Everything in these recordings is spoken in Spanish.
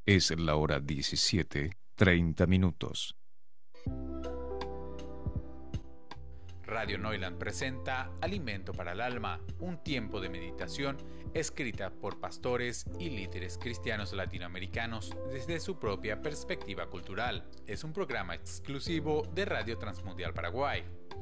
Es la hora 17:30. Radio Neuland presenta Alimento para el Alma, un tiempo de meditación escrita por pastores y líderes cristianos latinoamericanos desde su propia perspectiva cultural. Es un programa exclusivo de Radio Transmundial Paraguay.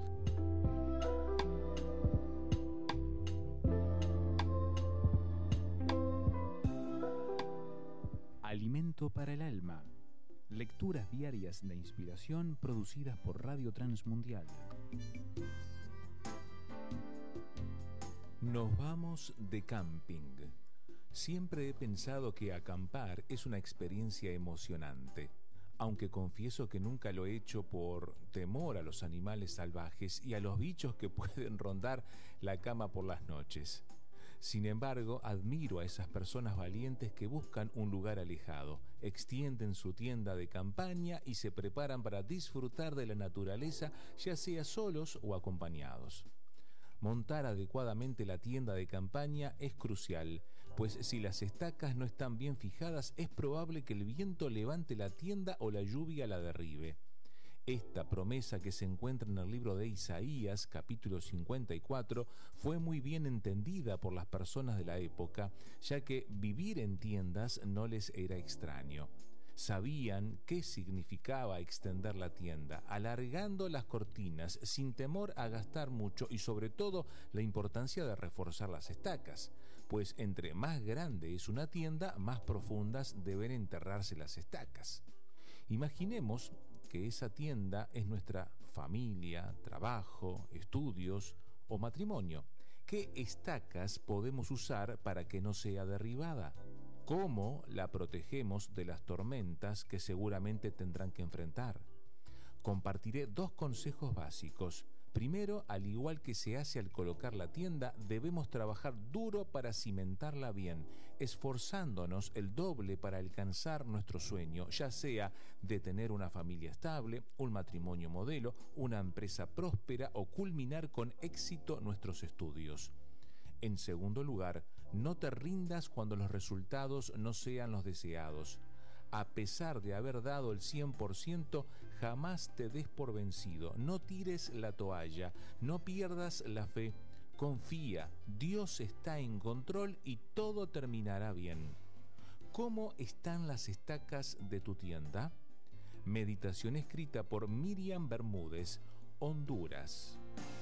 Alimento para el Alma. Lecturas diarias de inspiración producidas por Radio Transmundial. Nos vamos de camping. Siempre he pensado que acampar es una experiencia emocionante, aunque confieso que nunca lo he hecho por temor a los animales salvajes y a los bichos que pueden rondar la cama por las noches. Sin embargo, admiro a esas personas valientes que buscan un lugar alejado, extienden su tienda de campaña y se preparan para disfrutar de la naturaleza, ya sea solos o acompañados. Montar adecuadamente la tienda de campaña es crucial, pues si las estacas no están bien fijadas, es probable que el viento levante la tienda o la lluvia la derribe. Esta promesa que se encuentra en el libro de Isaías, capítulo 54, fue muy bien entendida por las personas de la época, ya que vivir en tiendas no les era extraño. Sabían qué significaba extender la tienda, alargando las cortinas sin temor a gastar mucho y sobre todo la importancia de reforzar las estacas, pues entre más grande es una tienda, más profundas deben enterrarse las estacas. Imaginemos que esa tienda es nuestra familia, trabajo, estudios o matrimonio. ¿Qué estacas podemos usar para que no sea derribada? ¿Cómo la protegemos de las tormentas que seguramente tendrán que enfrentar? Compartiré 2 consejos básicos. Primero, al igual que se hace al colocar la tienda, debemos trabajar duro para cimentarla bien, esforzándonos el doble para alcanzar nuestro sueño, ya sea de tener una familia estable, un matrimonio modelo, una empresa próspera o culminar con éxito nuestros estudios. En segundo lugar, no te rindas cuando los resultados no sean los deseados. A pesar de haber dado el 100%, jamás te des por vencido. No tires la toalla, no pierdas la fe. Confía, Dios está en control y todo terminará bien. ¿Cómo están las estacas de tu tienda? Meditación escrita por Miriam Bermúdez, Honduras.